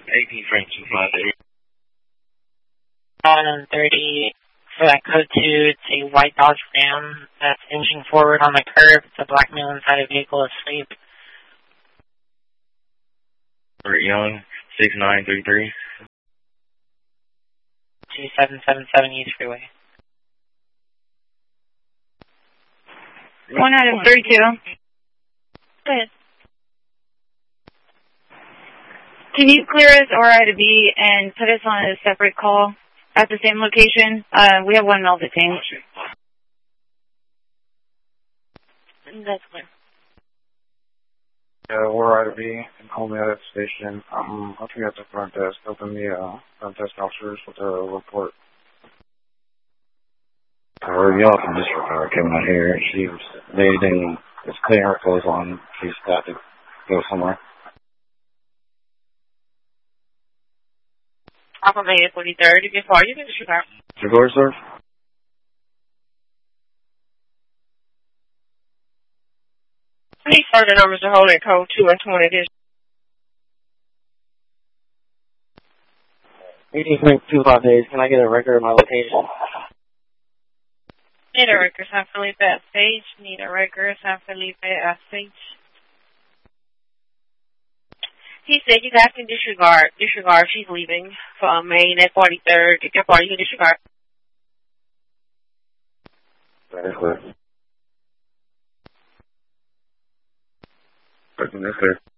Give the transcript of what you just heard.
18 French 258. 30 for that code 2, it's a white Dodge Ram that's inching forward on the curb. It's a black male inside a vehicle asleep. Burt Young, 6933. 2777 East Freeway. 1 out of 32. Go ahead. Can you clear us RI to B and put us on a separate call at the same location? We have one male detained. That's clear. Yeah, we're right to be and call me at that station. I'm looking at the front desk, helping the front desk officers with a report. Y'all from disregard came out here. They didn't, just putting her clothes on. She's got to go somewhere. Off of May 43rd, if you're far, you can disregard. Disregard, sir? I need further numbers to hold at code 2 and 20 this. 18 French 258. Can I get a record of my location? Need a record, San Felipe at Sage. Need a record, San Felipe at Sage. He said you guys can disregard. Disregard, she's leaving for Maine at 43rd. If you're far, you can disregard. That's clear. That's clear.